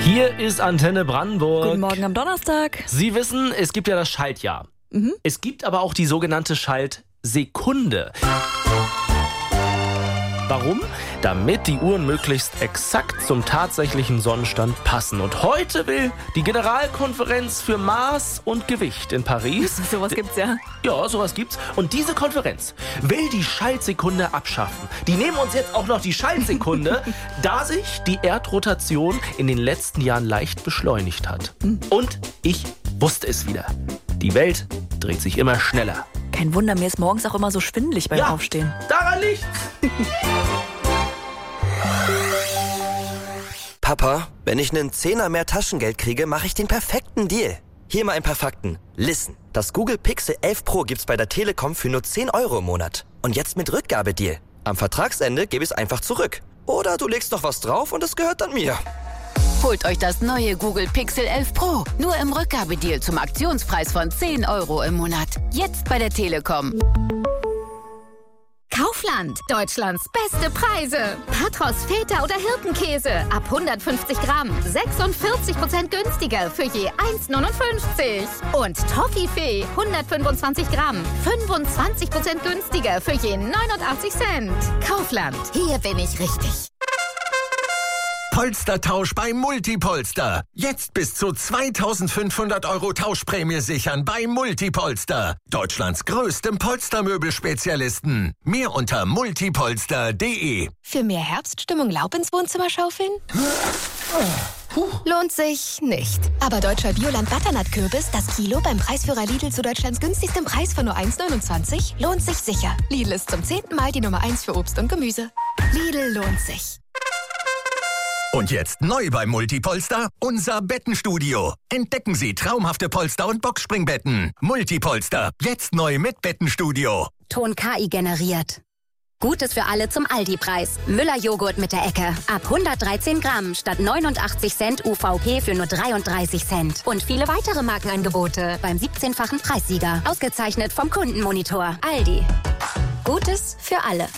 Hier ist Antenne Brandenburg. Guten Morgen am Donnerstag. Sie wissen, es gibt ja das Schaltjahr. Es gibt aber auch die sogenannte Schaltsekunde. Warum? Damit die Uhren möglichst exakt zum tatsächlichen Sonnenstand passen. Und heute will die Generalkonferenz für Maß und Gewicht in Paris. Sowas gibt's ja. Ja, sowas gibt's. Und diese Konferenz will die Schaltsekunde abschaffen. Die nehmen uns jetzt auch noch die Schaltsekunde, da sich die Erdrotation in den letzten Jahren leicht beschleunigt hat. Und ich wusste es wieder. Die Welt dreht sich immer schneller. Kein Wunder, mir ist morgens auch immer so schwindelig beim Aufstehen. Daran liegt's. Papa, wenn ich einen Zehner mehr Taschengeld kriege, mache ich den perfekten Deal. Hier mal ein paar Fakten. Listen, das Google Pixel 11 Pro gibt's bei der Telekom für nur 10 € im Monat. Und jetzt mit Rückgabedeal. Am Vertragsende gebe ich es einfach zurück. Oder du legst noch was drauf und es gehört dann mir. Holt euch das neue Google Pixel 11 Pro. Nur im Rückgabedeal zum Aktionspreis von 10 € im Monat. Jetzt bei der Telekom. Kaufland, Deutschlands beste Preise. Patros, Feta oder Hirtenkäse ab 150 Gramm, 46% günstiger für je 1,59. Und Toffifee, 125 Gramm, 25% günstiger für je 89 Cent. Kaufland, hier bin ich richtig. Polstertausch bei Multipolster. Jetzt bis zu 2.500 € Tauschprämie sichern bei Multipolster. Deutschlands größtem Polstermöbelspezialisten. Mehr unter multipolster.de. Für mehr Herbststimmung Laub ins Wohnzimmer schaufeln? Lohnt sich nicht. Aber deutscher Bioland-Butternut-Kürbis, das Kilo beim Preisführer Lidl zu Deutschlands günstigstem Preis von nur 1,29, lohnt sich sicher. Lidl ist zum 10. Mal die Nummer 1 für Obst und Gemüse. Lidl lohnt sich. Und jetzt neu bei Multipolster, unser Bettenstudio. Entdecken Sie traumhafte Polster- und Boxspringbetten. Multipolster, jetzt neu mit Bettenstudio. Ton KI generiert. Gutes für alle zum Aldi-Preis. Müller-Joghurt mit der Ecke. Ab 113 Gramm statt 89 Cent UVP für nur 33 Cent. Und viele weitere Markenangebote beim 17-fachen Preissieger. Ausgezeichnet vom Kundenmonitor. Aldi. Gutes für alle.